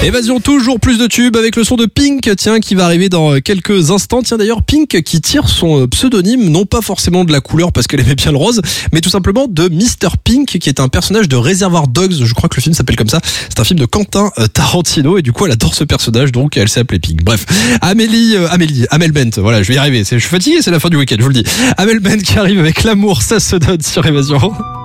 Évasion, toujours plus de tubes avec le son de Pink, tiens, qui va arriver dans quelques instants. Tiens d'ailleurs, Pink qui tire son pseudonyme, non pas forcément de la couleur parce qu'elle aimait bien le rose, mais tout simplement de Mr. Pink, qui est un personnage de Reservoir Dogs, je crois que le film s'appelle comme ça. C'est un film de Quentin Tarantino et du coup elle adore ce personnage, donc elle s'est appelée Pink. Bref, Amel Bent, voilà, je vais y arriver, je suis fatigué, c'est la fin du week-end, je vous le dis. Amel Bent qui arrive avec L'amour, ça se donne sur Évasion.